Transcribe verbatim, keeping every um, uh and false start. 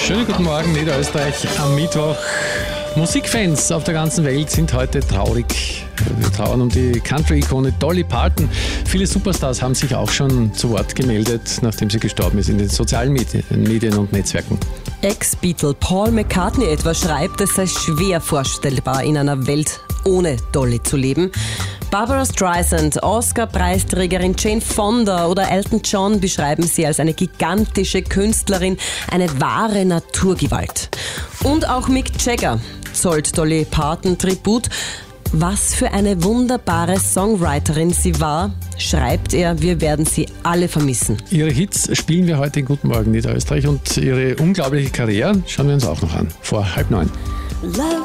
Schönen guten Morgen, Niederösterreich am Mittwoch. Musikfans auf der ganzen Welt sind heute traurig. Wir trauern um die Country-Ikone Dolly Parton. Viele Superstars haben sich auch schon zu Wort gemeldet, nachdem sie gestorben ist, in den sozialen Medien und Netzwerken. Ex-Beatle Paul McCartney etwa schreibt, es sei schwer vorstellbar, in einer Welt ohne Dolly zu leben. Barbara Streisand, Oscar-Preisträgerin Jane Fonda oder Elton John beschreiben sie als eine gigantische Künstlerin, eine wahre Naturgewalt. Und auch Mick Jagger zollt Dolly Parton Tribut. Was für eine wunderbare Songwriterin sie war, schreibt er, wir werden sie alle vermissen. Ihre Hits spielen wir heute in Guten Morgen Niederösterreich und ihre unglaubliche Karriere schauen wir uns auch noch an, vor halb neun.